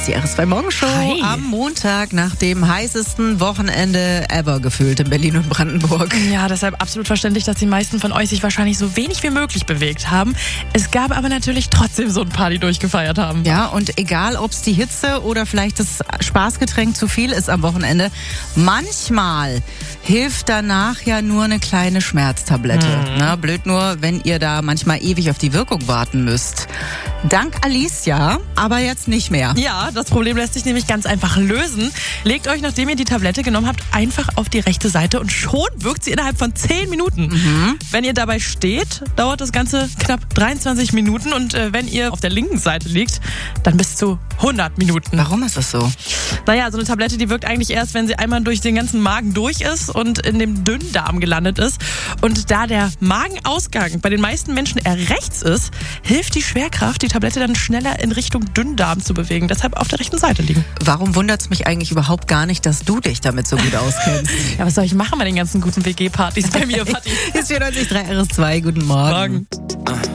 ist die RS2 Morgenshow Hi. am Montag nach dem heißesten Wochenende ever gefühlt in Berlin und Brandenburg. Ja, deshalb absolut verständlich, dass die meisten von euch sich wahrscheinlich so wenig wie möglich bewegt haben. Es gab aber natürlich trotzdem so ein paar, die durchgefeiert haben. Ja, und egal, ob es die Hitze oder vielleicht das Spaßgetränk zu viel ist am Wochenende, manchmal hilft danach ja nur eine kleine Schmerztablette. Na, blöd nur, wenn ihr da manchmal ewig auf die Wirkung warten müsst. Dank Alicia, aber jetzt nicht mehr. Ja, das Problem lässt sich nämlich ganz einfach lösen. Legt euch, nachdem ihr die Tablette genommen habt, einfach auf die rechte Seite und schon wirkt sie innerhalb von 10 Minuten. Wenn ihr dabei steht, dauert das Ganze knapp 23 Minuten und wenn ihr auf der linken Seite liegt, dann bis zu 100 Minuten. Warum ist das so? Naja, so eine Tablette, die wirkt eigentlich erst, wenn sie einmal durch den ganzen Magen durch ist und in dem Dünndarm gelandet ist. Und da der Magenausgang bei den meisten Menschen eher rechts ist, hilft die Schwerkraft, die Tablette dann schneller in Richtung Dünndarm zu bewegen. Deshalb auf der rechten Seite liegen. Warum wundert es mich eigentlich überhaupt gar nicht, dass du dich damit so gut auskennst? Ja, was soll ich machen bei den ganzen guten WG-Partys bei mir, Patti? Ist 94.3 RS2, guten Morgen. Morgen.